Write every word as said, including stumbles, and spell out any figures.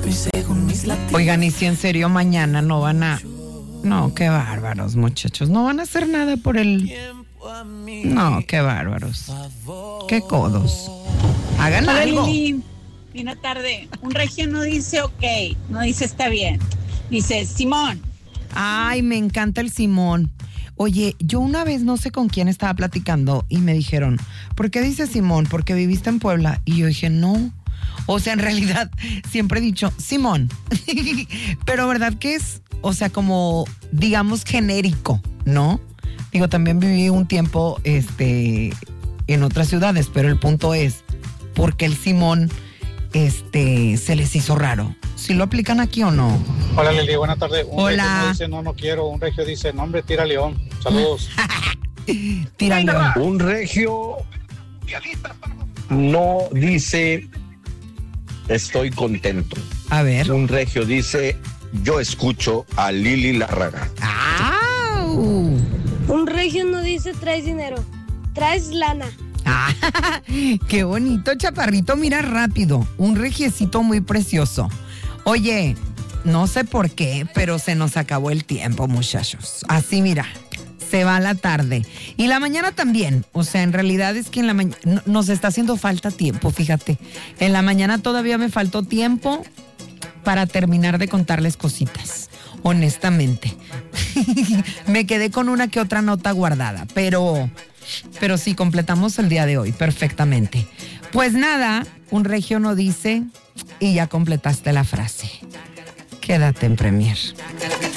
Oigan, y si en serio mañana no van a... No, qué bárbaros, muchachos. No van a hacer nada por el... No, qué bárbaros. Qué codos. Hagan Hola, algo. Lili. Buena tarde. Un regio no dice ok, no dice está bien. Dice Simón. Ay, me encanta el Simón. Oye, yo una vez no sé con quién estaba platicando y me dijeron, ¿por qué dices Simón? Porque viviste en Puebla. Y yo dije, no. O sea, en realidad siempre he dicho Simón. Pero ¿verdad que es? O sea, como, digamos, genérico, ¿no? Digo, también viví un tiempo este, en otras ciudades, pero el punto es, ¿por qué el Simón este, se les hizo raro? ¿Sí lo aplican aquí o no? Hola, Lili, buenas tardes. Un Hola. regio no dice no, no quiero. Un regio dice, no, hombre, tira león. Saludos. Tira león. Un regio no dice estoy contento. A ver. Un regio dice yo escucho a Lili Lárraga. ¡Au! Un regio no dice traes dinero, traes lana. Ah, qué bonito, chaparrito, mira rápido. Un regiecito muy precioso. Oye, no sé por qué, pero se nos acabó el tiempo, muchachos. Así, mira, se va la tarde. Y la mañana también. O sea, en realidad es que en la mañana no, nos está haciendo falta tiempo, fíjate. En la mañana todavía me faltó tiempo para terminar de contarles cositas, honestamente. Me quedé con una que otra nota guardada, pero, pero sí, completamos el día de hoy perfectamente. Pues nada, un regio no dice y ya completaste la frase. Quédate en Premier.